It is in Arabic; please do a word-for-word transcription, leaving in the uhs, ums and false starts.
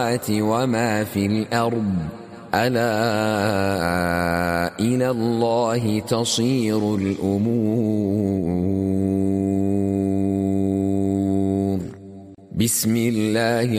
السماوات وما في الأرض ألا إلى الله تصير الأمور. بسم الله